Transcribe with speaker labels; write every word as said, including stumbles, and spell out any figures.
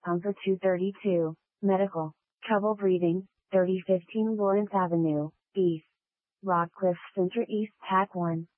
Speaker 1: Bunker two thirty-two, Medical, Trouble Breathing, thirty fifteen Lawrence Avenue, East. Rockcliffe Center East Pack one.